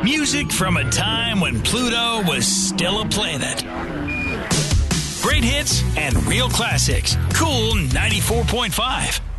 Music from a time when Pluto was still a planet. Great hits and real classics. Cool 94.5.